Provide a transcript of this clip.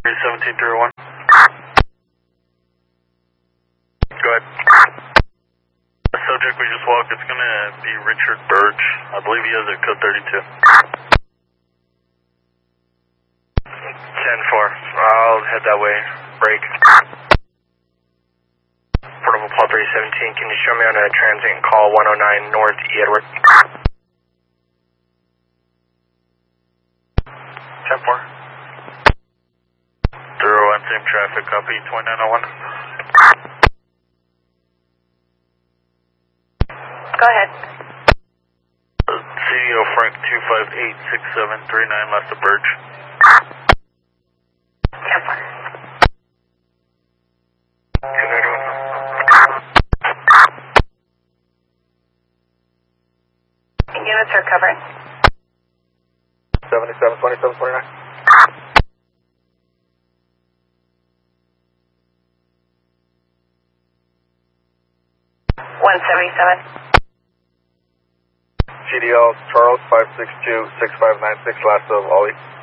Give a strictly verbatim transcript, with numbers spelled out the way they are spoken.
seventeen three oh one. Go ahead. The subject we just walked, it's going to be Richard Birch. I believe he has a code thirty-two. ten four. I'll head that way. Break. Portable Paul three seventeen, can you show me on a transient call one oh nine North E. Edward? ten four. Zero one, same traffic, copy twenty-nine oh one. Go ahead. C D O Frank two five eight six seven three nine, left of Birch. ten four. Units are covering. seventy-seven twenty-seven twenty-nine. one seventy-seven. G D L Charles five six two six five nine six, last of Ollie.